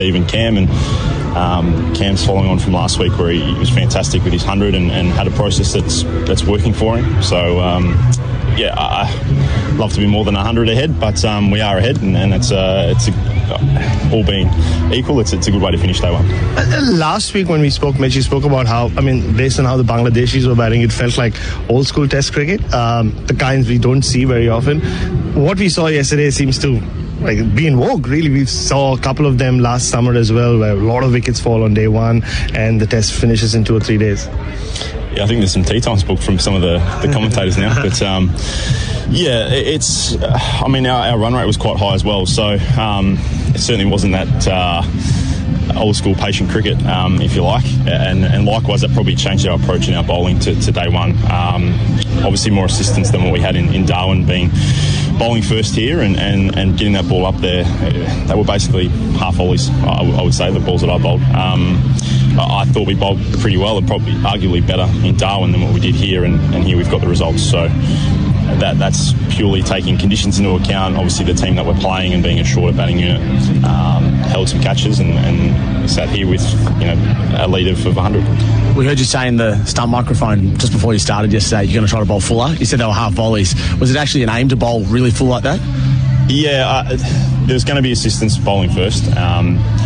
even Cam, and Cam's following on from last week where he was fantastic with his 100 and had a process that's working for him. So I love to be more than 100 ahead, but we are ahead, and it's all being equal, it's a good way to finish day one. Last week when we spoke, Mitch, you spoke about how, based on how the Bangladeshis were batting, it felt like old school Test cricket, the kinds we don't see very often. What we saw yesterday seems to be in vogue, really. We saw a couple of them last summer as well, where a lot of wickets fall on day one and the Test finishes in 2 or 3 days. Yeah, I think there's some tea times booked from some of the commentators now, but it's our run rate was quite high as well, so it certainly wasn't that old school patient cricket, if you like, and likewise that probably changed our approach in our bowling to day one. Obviously more assistance than what we had in Darwin, being bowling first here and getting that ball up there. They were basically half volleys, I would say, the balls that I bowled. I thought we bowled pretty well, and probably arguably better in Darwin than what we did here, and here we've got the results. So that's purely taking conditions into account. Obviously the team that we're playing and being a shorter batting unit held some catches and sat here with a lead of 100. We heard you say in the stump microphone just before you started yesterday you're going to try to bowl fuller. You said they were half volleys. Was it actually an aim to bowl really full like that? Yeah, there's going to be assistance bowling first.